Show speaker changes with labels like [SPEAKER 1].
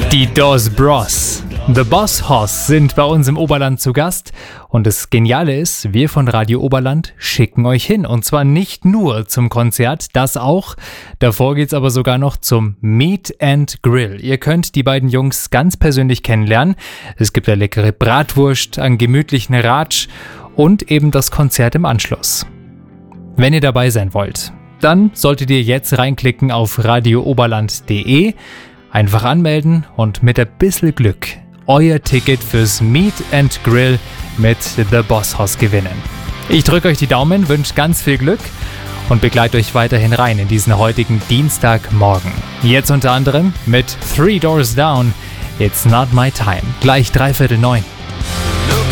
[SPEAKER 1] Die Dos Bros, The Boss Hoss, sind bei uns im Oberland zu Gast. Und das Geniale ist, wir von Radio Oberland schicken euch hin. Und zwar nicht nur zum Konzert, das auch. Davor geht's aber sogar noch zum Meet and Grill. Ihr könnt die beiden Jungs ganz persönlich kennenlernen. Es gibt eine leckere Bratwurst, einen gemütlichen Ratsch und eben das Konzert im Anschluss. Wenn ihr dabei sein wollt, dann solltet ihr jetzt reinklicken auf radiooberland.de, einfach anmelden und mit ein bisschen Glück euer Ticket fürs Meet and Grill mit The Boss Hoss gewinnen. Ich drücke euch die Daumen, wünsche ganz viel Glück und begleite euch weiterhin rein in diesen heutigen Dienstagmorgen. Jetzt unter anderem mit 3 Doors Down, It's Not My Time, gleich 8:45.